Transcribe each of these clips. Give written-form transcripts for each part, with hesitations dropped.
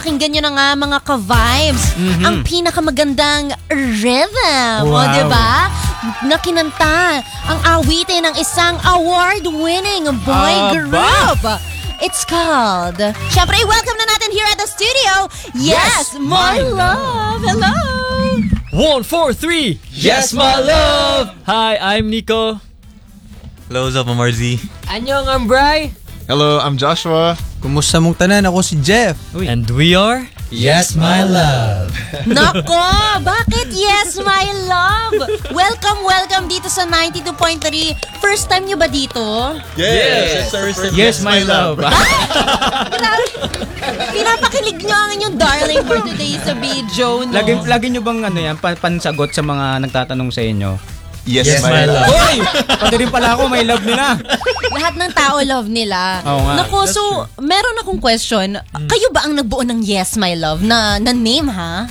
Pakinggan nyo na nga mga ka-vibes. Ang pinakamagandang rhythm. Wow. O, diba? Na kinanta ang awitin ng isang award-winning boy group. It's called... Siyempre, welcome na natin here at the studio. Yes, my love. Hello. 1, 4, 3. Yes, my love! Hi, I'm Nico. Hello, what's up, I'm RZ. Anyong, I'm Bri. Hello, I'm Joshua. Kumusta mong tanan? Ako si Jeff. And we are... Yes, my love! Nako, bakit yes, my love? Welcome dito sa 92.3. First time nyo ba dito? Yes, Yes, my love. Pinapakilig nyo ang inyong darling for today sa video, no? Lagi nyo bang pansagot sa mga nagtatanong sa inyo? Yes, my love. Hoy! Pati rin pala ako, may love nila. Lahat ng tao love nila. Oo nga. Naku, so, meron akong question. Kayo ba ang nagbuo ng Yes, My Love na name, ha?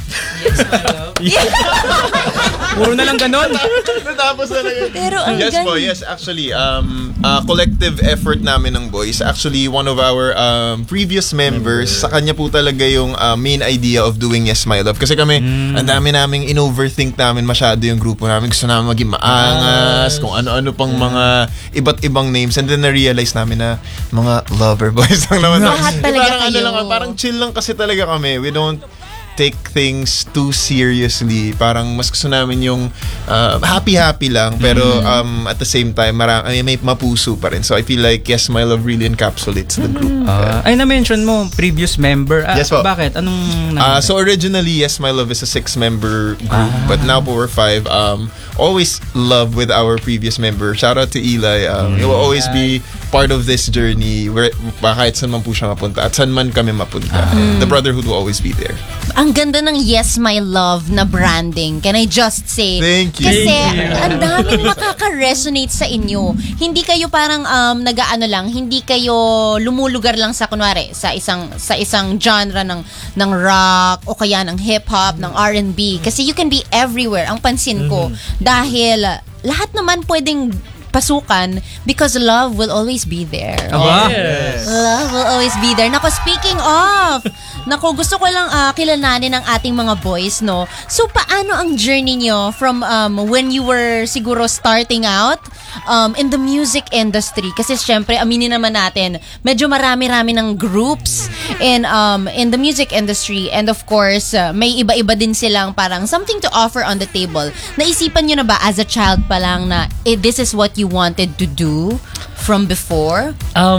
Puro na lang ganon. Natapos na lang. Pero ang Yes po, yes. Actually, collective effort namin ng boys. Actually, one of our previous members, sa kanya po talaga yung main idea of doing Yes, My Love. Kasi kami, ang dami naming in-overthink namin masyado yung grupo namin. Gusto namin maging maangas, kung ano-ano pang mga iba't ibang names. And then na-realize namin na mga lover boys lang naman. Lahat talaga Parang kayo. parang chill lang kasi talaga kami. We don't take things too seriously. Parang mas gusto namin yung happy-happy lang pero at the same time may mapuso pa rin. So I feel like Yes, My Love really encapsulates the group. Ay, na-mention mo, previous member. Yes po. Bakit? Anong... So originally, Yes, My Love is a 6-member group, but now po we're 5. Always love with our previous member. Shout out to Eli. He will always be part of this journey where kahit saan man po siya mapunta at saan man kami mapunta. The brotherhood will always be there. Ang ganda ng Yes, My Love na branding. Can I just say? Thank you. Kasi ang daming makaka-resonate sa inyo. Hindi kayo parang nag-aano lang, hindi kayo lumulugar lang sa kunwari sa isang genre ng rock o kaya ng hip-hop, ng R&B. Kasi you can be everywhere. Ang pansin ko dahil lahat naman pwedeng pasukan because love will always be there. Yes. Love will always be there. Nako, speaking of, gusto ko lang kilalanin ang ating mga boys, no? So, paano ang journey nyo from when you were siguro starting out in the music industry? Kasi syempre, aminin naman natin, medyo marami-rami ng groups in the music industry. And of course, may iba-iba din silang parang something to offer on the table. Naisipan nyo na ba as a child pa lang na this is what you wanted to do from before?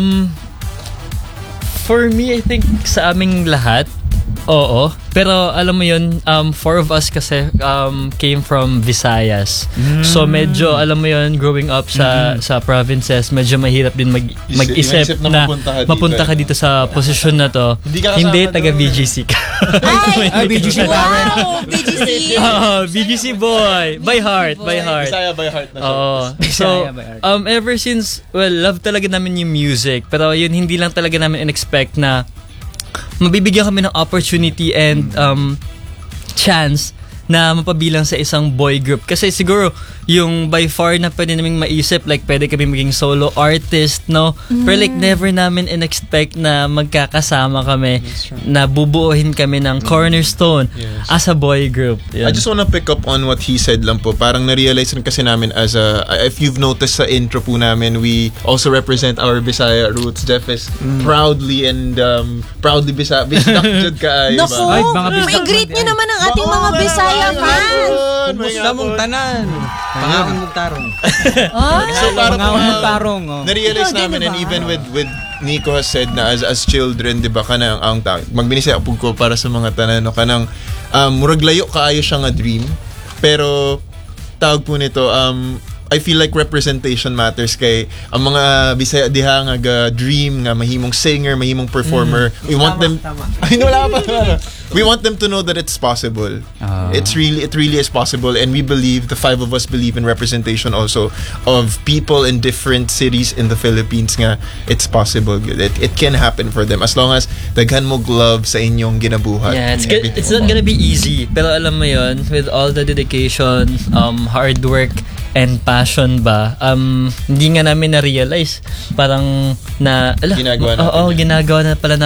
For me, I think sa aming lahat, oo. Pero alam mo yun, 4 of us kasi came from Visayas. So medyo, alam mo yun, growing up sa provinces, medyo mahirap din mag-isip na mapunta ka dito sa posisyon na to. Hindi taga BGC ka. Ay, BGC wow! BGC! BGC boy! By heart. Bisaya by heart na siya. Oo. So, ever since, love talaga namin yung music. Pero yun, hindi lang talaga namin in-expect na mabibigyan kami ng opportunity and chance na mapabilang sa isang boy group. Kasi siguro, yung by far na pwede naming maisip, like pwede kami maging solo artist, no? Pero like never namin in-expect na magkakasama kami, na bubuuhin kami ng cornerstone as a boy group. Yan. I just wanna pick up on what he said lang po. Parang na-realize rin kasi namin if you've noticed sa intro po namin, we also represent our Bisaya roots. Jeff is proudly Bisaya kaayo ba? Naku, Ay, mga Bisaya. may greet nyo naman ang ating mga Bisaya fans. Kumusta mong tanan? Pangakon mong tarong. So parang Mga tarong. na-realize Ikaw din, namin, and diba? even with Nico has said na as children, di ba, kanang magbinisay apog ko para sa mga tanan, no, kanang murag layo kaayo siya nga dream, pero tawag po nito, I feel like representation matters kay ang mga Bisaya diha nga dream nga mahimong singer, mahimong performer. We want them ay wala pa. We want them to know that it's possible. It really is possible, and we believe, the 5 of us believe in representation also of people in different cities in the Philippines nga it's possible. It can happen for them as long as daghan mo love sa inyong ginabuhat. Yeah, it's not gonna be easy. Pero alam mo yun, with all the dedication, hard work, and passion ba, hindi nga namin na-realize. Parang ginagawa na pala